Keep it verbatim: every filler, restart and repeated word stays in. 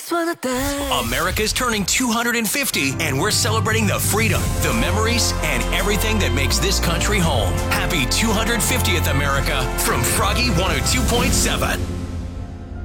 just wanna dance. America's turning two hundred fifty, and we're celebrating the freedom, the memories, and everything that makes this country home. Happy two hundred fiftieth, America, from Froggy one oh two point seven.